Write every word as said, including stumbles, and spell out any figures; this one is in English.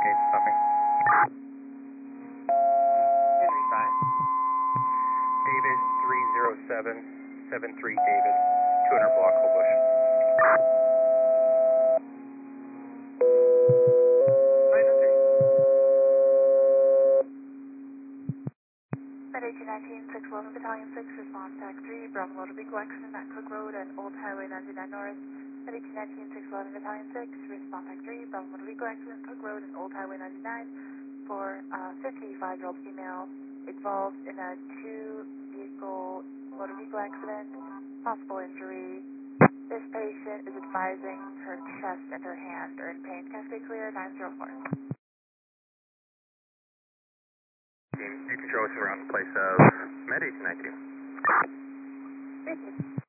Okay, stopping. Henry five. David three zero seven seven three David, two hundred block Hobush. Med eighteen nineteen, six eleven Battalion six, response T A C three, Bravo Motor Vehicle accident at Cook Road and Old Highway ninety-nine North. Med eighteen nineteen, six eleven Battalion six, response T A C three, Bravo Motor Vehicle accident, Cook Road and Old Highway ninety-nine for a fifty-five-year-old female involved in a two-vehicle motor vehicle accident, possible injury. This patient is advising her chest and her hand are in pain. Can I stay clear? nine zero four. Team, you control us around the place of Med eighteen nineteen. Thank you.